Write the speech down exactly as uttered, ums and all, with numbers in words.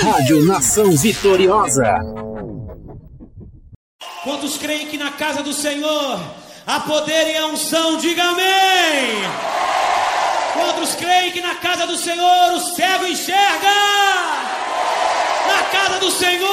Rádio Nação Vitoriosa. Quantos creem que na casa do Senhor há poder e a unção? Diga amém. Quantos creem que na casa do Senhor o cego enxerga? Na casa do Senhor